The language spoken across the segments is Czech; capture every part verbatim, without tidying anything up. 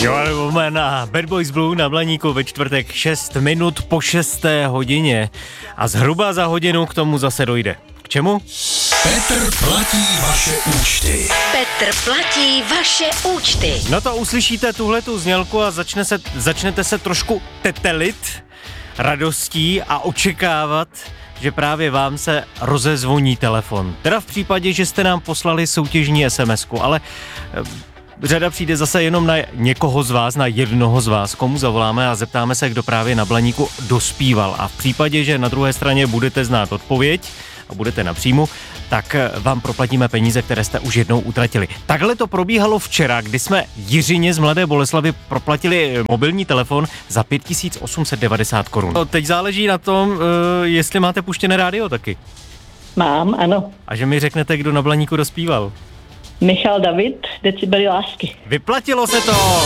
Joel Woman a Bad Boys Blue na Blaníku ve čtvrtek šest minut po šesté hodině. A zhruba za hodinu k tomu zase dojde. K čemu? Petr platí vaše účty. Petr platí vaše účty. No to uslyšíte tuhletu znělku a začne se, začnete se trošku tetelit radostí a očekávat, že právě vám se rozezvoní telefon. Teda v případě, že jste nám poslali soutěžní SMSku, ale řada přijde zase jenom na někoho z vás, na jednoho z vás, komu zavoláme a zeptáme se, kdo právě na Blaníku dospíval. A v případě, že na druhé straně budete znát odpověď a budete na příjmu, tak vám proplatíme peníze, které jste už jednou utratili. Takhle to probíhalo včera, kdy jsme Jiřině z Mladé Boleslavi proplatili mobilní telefon za pět tisíc osm set devadesát korun. Teď záleží na tom, jestli máte puštěné rádio taky. Mám, ano. A že mi řeknete, kdo na Blaníku dospíval. Michal David, Decibely lásky. Vyplatilo se to!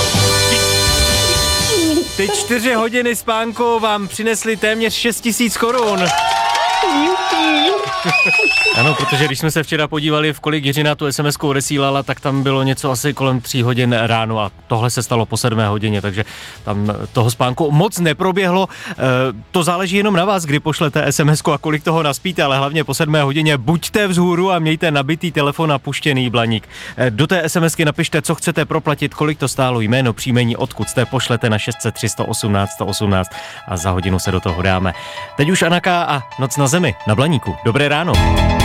Ty čtyři hodiny spánku vám přinesly téměř šest tisíc korun. Ano, protože když jsme se včera podívali, v kolik Jiřina tu SMSku odesílala, tak tam bylo něco asi kolem tří hodin ráno a tohle se stalo po sedmé hodině, takže tam toho spánku moc neproběhlo. E, to záleží jenom na vás, kdy pošlete SMSku a kolik toho naspíte, ale hlavně po sedmé hodině buďte vzhůru a mějte nabitý telefon a puštěný Blaník. E, do té SMSky napište, co chcete proplatit, kolik to stálo, jméno, příjmení, odkud jste, pošlete na šest set tři sto osmnáct sto osmnáct a za hodinu se do toho dáme. Teď už Anaka a Noc na zemi na Blaníku. Dobré ráno.